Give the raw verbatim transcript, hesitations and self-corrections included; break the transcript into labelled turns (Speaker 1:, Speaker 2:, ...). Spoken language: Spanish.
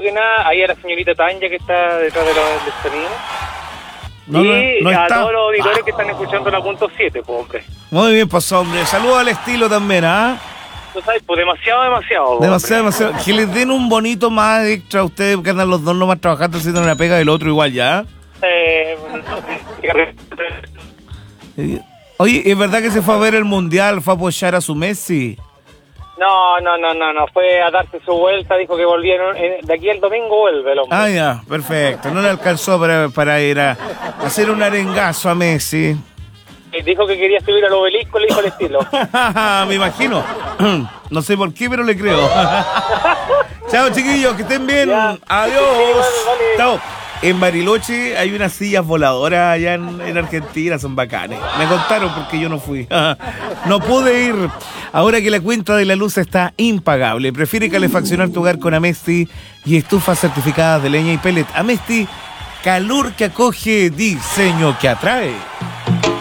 Speaker 1: que nada, ahí a la señorita Tanya que está detrás de los del sonido.
Speaker 2: No,
Speaker 1: y
Speaker 2: no, no
Speaker 1: a
Speaker 2: está.
Speaker 1: todos los auditores que están escuchando la punto siete, pues, hombre.
Speaker 2: Muy bien, pues hombre. Saludos al estilo también, ¿ah?
Speaker 1: Tú sabes, pues demasiado, demasiado. Pues,
Speaker 2: Demasiado,
Speaker 1: hombre.
Speaker 2: demasiado. Que les den un bonito más extra a ustedes, que andan los dos nomás trabajando, haciendo una pega del otro igual, ¿ya?
Speaker 1: Eh,
Speaker 2: Eh, Oye, ¿es verdad que se fue a ver el Mundial, fue a apoyar a su Messi?
Speaker 1: no, no, no, no, no, fue a darse su vuelta, dijo que volvieron, eh, de aquí el domingo vuelve el hombre.
Speaker 2: Ah, ya, perfecto. No le alcanzó para, para ir a hacer un arengazo a Messi.
Speaker 1: Y dijo que quería subir al obelisco, le dijo el estilo.
Speaker 2: Me imagino. No sé por qué, pero le creo. Chao, chiquillos, que estén bien.
Speaker 1: Ya.
Speaker 2: Adiós.
Speaker 1: Sí, vale, vale.
Speaker 2: Chao. En Bariloche hay unas sillas voladoras allá en, en Argentina, son bacanes. Me contaron porque yo no fui. No pude ir. Ahora que la cuenta de la luz está impagable, prefiere calefaccionar tu hogar con Amesti y estufas certificadas de leña y pellet. Amesti, calor que acoge, diseño que atrae.